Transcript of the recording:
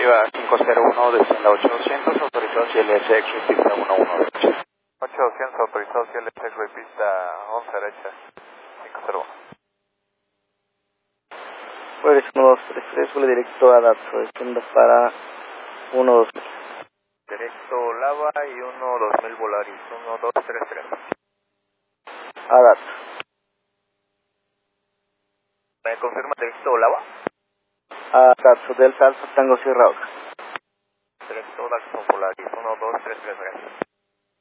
arriba 501 descienda 8200, autorizado CLS X pista 11 8200, autorizado CLS X pista 11 derecha, 501. Pues 1233, vuelo directo a Datsun, descienda para 12000. Directo Lava y 2000 Volaris, 1233. A Datsun. ¿Me confirma directo Lava? A Datsun, del Alfa Tango Sierra Oca. Directo Datsun Volaris, 1233.